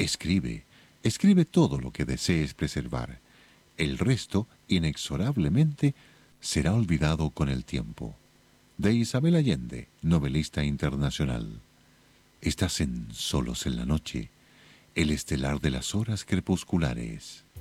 Escribe, escribe todo lo que desees preservar. El resto, inexorablemente, será olvidado con el tiempo. De Isabel Allende, novelista internacional. Estás en Solos en la Noche, el estelar de las horas crepusculares.